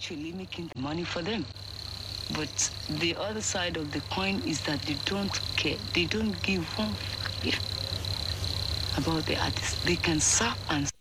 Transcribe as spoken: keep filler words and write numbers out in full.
actually making money for them. But the other side of the coin is that they don't care. They don't give one fuck about the artist. They can serve and